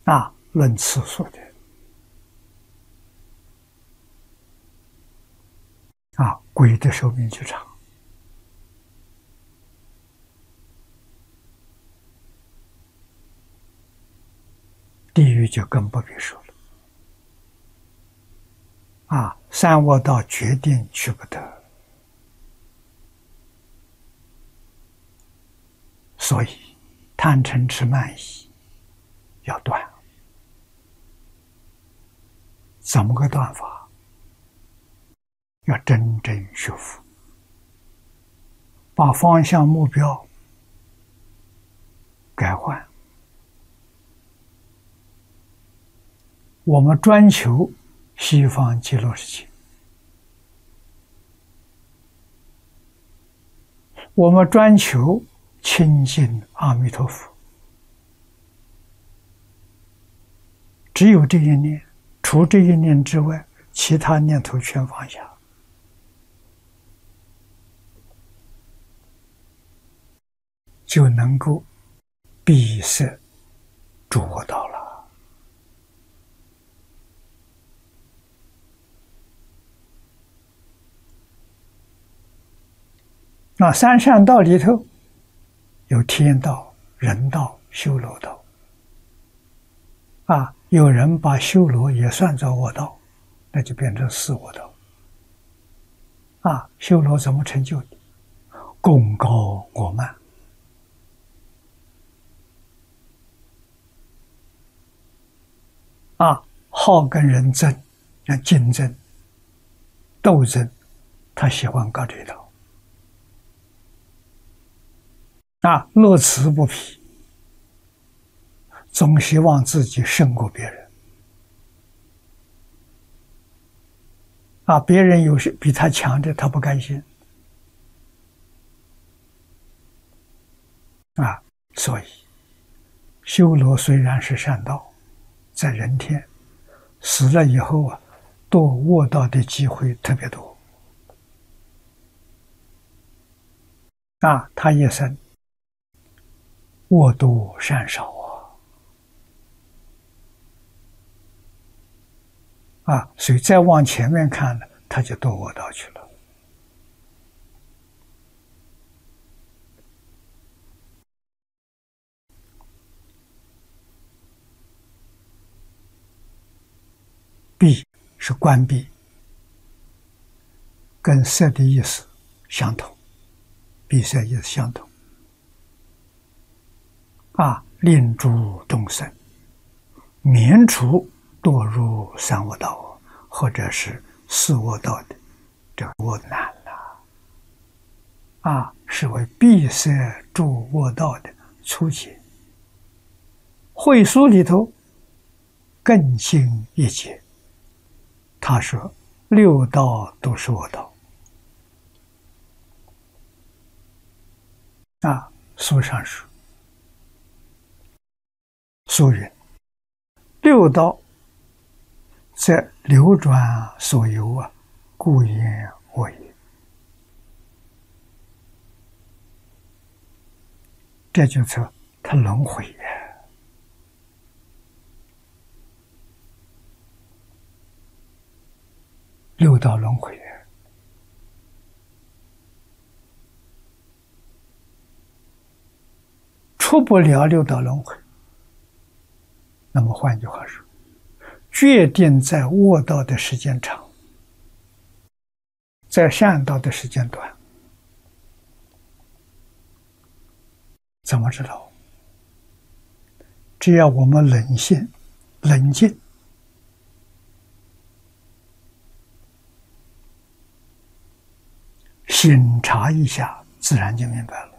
论次数的鬼的寿命就长，地狱就更不必说了。三恶道决定去不得，所以贪嗔痴慢疑要断。怎么个断法？要真正学佛，把方向目标改换。我们专求西方极乐世界，我们专求亲近阿弥陀佛，只有这一念，除这一念之外，其他念头全放下，就能够闭塞诸恶道了。那三善道里头有天道、人道、修罗道。有人把修罗也算作恶道，那就变成四恶道。修罗怎么成就的？功高我慢。好跟人争，竞争、斗争，他喜欢搞这一套。乐此不疲，总希望自己胜过别人。别人有时比他强的，他不甘心。所以修罗虽然是善道，在人天死了以后堕恶道的机会特别多。他一生恶多善少所以再往前面看呢，他就堕恶道去了。闭是关闭，跟塞的意思相同，闭塞意思相同。令诸众生免除堕入三恶道，或者是四恶道的这个恶难了。是为闭塞诸恶道的初解。会书里头更进一节，他说六道都是恶道。书上说，书云：六道在流转所由故言恶也。这就是它轮回六道轮回出不了六道轮回。那么换句话说，决定在恶道的时间长，在善道的时间短。怎么知道？只要我们冷静，醒察一下，自然就明白了。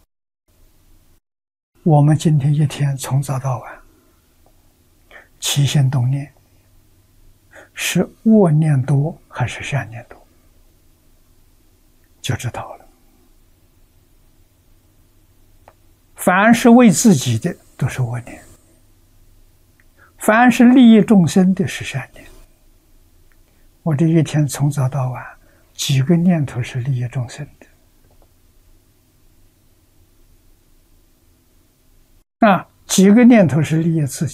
我们今天一天从早到晚起心动念，是恶念多还是善念多，就知道了。凡是为自己的都是恶念，凡是利益众生的是善念。我这一天从早到晚几个念头是利益众生的，几个念头是利益自